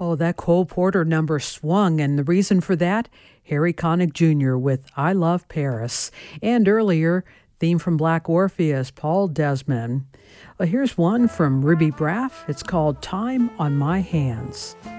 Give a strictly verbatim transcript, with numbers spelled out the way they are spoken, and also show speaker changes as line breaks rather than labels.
Oh, that Cole Porter number swung, and the reason for that? Harry Connick Junior with I Love Paris. And earlier, theme from Black Orpheus, Paul Desmond. Well, here's one from Ruby Braff. It's called Time on My Hands.